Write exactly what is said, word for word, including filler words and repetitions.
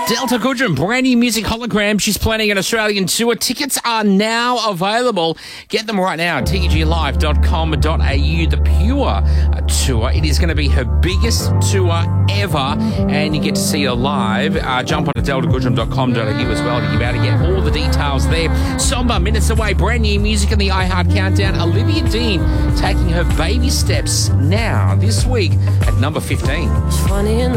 Delta Goodrem, brand new music hologram. She's planning an Australian tour. Tickets are now available. Get them right now at t g live dot com dot a u. The Pure tour. It is going to be her biggest tour ever, and you get to see her live. Uh, jump on to delta goodrem dot com dot a u as well. You're about to get all the details there. Somber, minutes away. Brand new music in the iHeart Countdown. Olivia Dean taking her baby steps now this week at number fifteen.